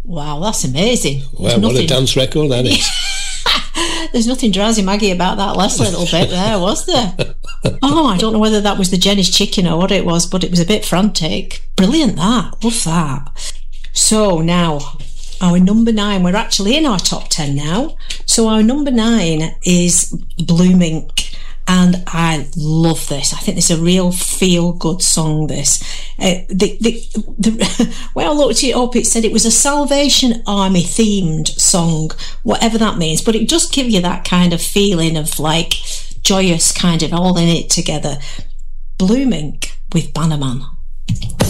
Wow, that's amazing. Well, what a dance record that is. There's nothing drowsy Maggie about that last little bit there, was there? Oh, I don't know whether that was the Jenny's chicken or what it was, but it was a bit frantic. Brilliant, that. Love that. So now, our number 9, we're actually in our top 10 now. So our number 9 is Blue Mink. And I love this. I think this is a real feel-good song, this. When I looked it up, it said it was a Salvation Army themed song, whatever that means. But it just gives you that kind of feeling of like joyous, kind of all in it together. Blue Mink with Bannerman.